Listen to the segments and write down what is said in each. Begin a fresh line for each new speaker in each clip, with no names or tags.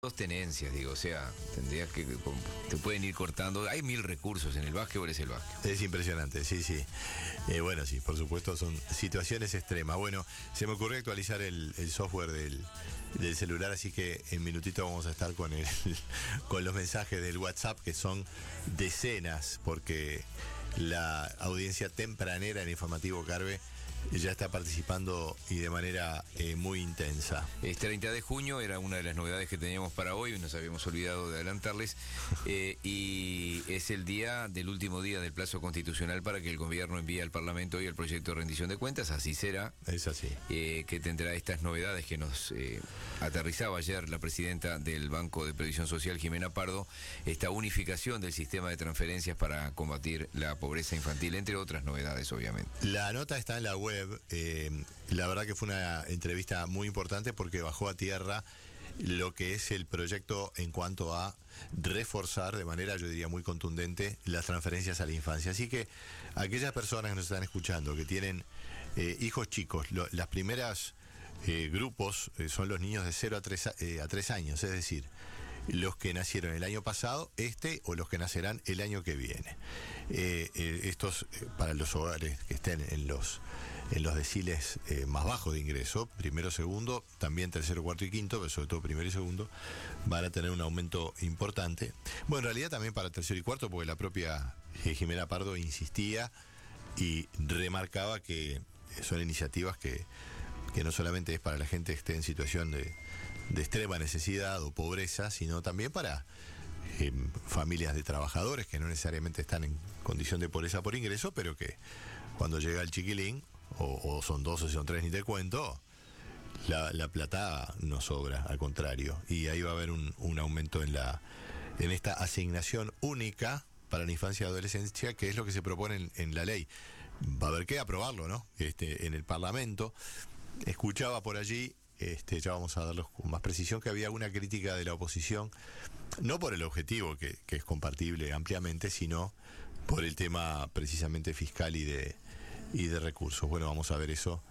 Dos tenencias, digo, o sea, tendrías que, te pueden ir cortando. Hay 1000 recursos en el básquetbol, es el básquetbol.
Es impresionante, sí, sí. Bueno, sí, por supuesto son situaciones extremas. Bueno, se me ocurrió actualizar el software del celular, así que en minutito vamos a estar con con los mensajes del WhatsApp, que son decenas, porque la audiencia tempranera en Informativo Carve ya está participando y de manera muy intensa.
Es 30 de junio, era una de las novedades que teníamos para hoy, nos habíamos olvidado de adelantarles, y es el último día del plazo constitucional para que el gobierno envíe al Parlamento hoy el proyecto de rendición de cuentas, así será.
Es así.
Que tendrá estas novedades que nos aterrizaba ayer la presidenta del Banco de Previsión Social, Jimena Pardo, esta unificación del sistema de transferencias para combatir la pobreza infantil, entre otras novedades, obviamente.
La nota está en la web. La verdad que fue una entrevista muy importante porque bajó a tierra lo que es el proyecto en cuanto a reforzar de manera, yo diría, muy contundente las transferencias a la infancia. Así que aquellas personas que nos están escuchando, que tienen hijos chicos, las primeras grupos son los niños de 0 a 3 años, es decir, los que nacieron el año pasado, o los que nacerán el año que viene. Estos para los hogares que estén en los deciles más bajos de ingreso, primero, segundo, también tercero, cuarto y quinto, pero sobre todo primero y segundo, van a tener un aumento importante. Bueno, en realidad también para tercero y cuarto, porque la propia Jimena Pardo insistía y remarcaba que son iniciativas que no solamente es para la gente que esté en situación de extrema necesidad o pobreza, sino también para familias de trabajadores que no necesariamente están en condición de pobreza por ingreso, pero que cuando llega el chiquilín, o son 2 o son 3, ni te cuento, la plata no sobra, al contrario, y ahí va a haber un aumento en esta asignación única para la infancia y adolescencia, que es lo que se propone en la ley. Va a haber que aprobarlo, ¿no? En el Parlamento. Escuchaba por allí, ya vamos a darlos con más precisión, que había una crítica de la oposición, no por el objetivo, que es compartible ampliamente, sino por el tema precisamente fiscal y de recursos. Bueno, vamos a ver eso,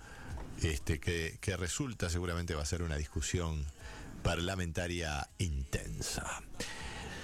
que resulta, seguramente va a ser una discusión parlamentaria intensa.